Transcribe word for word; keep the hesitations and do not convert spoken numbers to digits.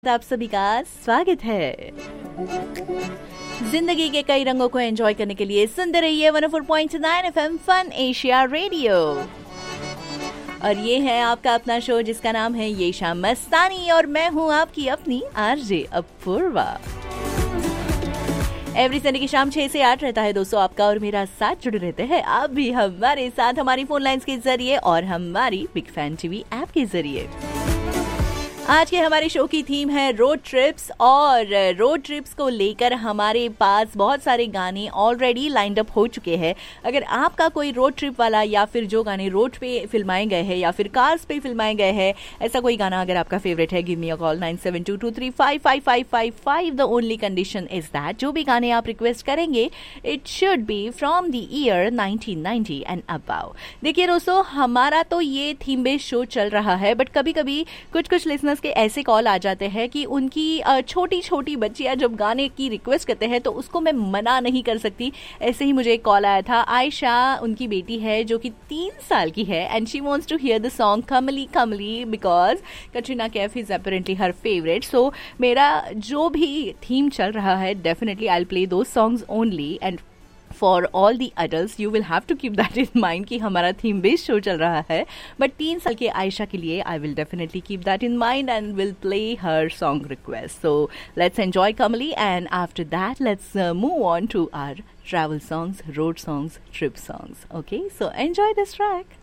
आप सभी का स्वागत है। जिंदगी के कई रंगों को एंजॉय करने के लिए सुनते रहिए one O four point nine FM fun Asia radio. और ये है आपका अपना शो जिसका नाम है ये शाम मस्तानी और मैं हूँ आपकी अपनी आरजे अपूर्वा। एवरी संडे की शाम छह से आठ रहता है दोस्तों आपका और मेरा साथ जुड़े रहते हैं आप भी हमारे साथ हमारी फोन लाइंस के जरिए और हमारी बिग फैन टीवी ऐप के जरिए। आज के हमारे शो की थीम है रोड ट्रिप्स और रोड ट्रिप्स को लेकर हमारे पास बहुत सारे गाने ऑलरेडी लाइंड अप हो चुके हैं। अगर आपका कोई रोड ट्रिप वाला या फिर जो गाने रोड पे फिल्माए गए हैं या फिर कार्स पे फिल्माए गए हैं ऐसा कोई गाना अगर आपका फेवरेट है give me a call nine seven to to three five five five five five. The only condition is that जो भी गाने आप रिक्वेस्ट करेंगे it should be from the year nineteen ninety and about. देखिए दोस्तों हमारा तो ये थीम बेस्ड शो चल रहा है बट कभी कभी कुछ कुछ लिसनर्स के ऐसे कॉल आ जाते हैं कि उनकी छोटी छोटी बच्चियां जब गाने की रिक्वेस्ट करते हैं तो उसको मैं मना नहीं कर सकती। ऐसे ही मुझे एक कॉल आया था। आयशा उनकी बेटी है जो कि तीन साल की है and she wants to here the song Kamli Kamli because Katrina Kaif is apparently her favourite. सो मेरा जो भी थीम चल रहा है definitely I will play those songs only and for all the adult you will have to keep that in mind कि हमारा theme based show चल रहा है बट तीन साल के आयशा के लिए I will definitely keep that in mind and will play her song request. So let's enjoy Kamli and after that let's move on to our travel songs, road songs, trip songs. Okay, so enjoy this track.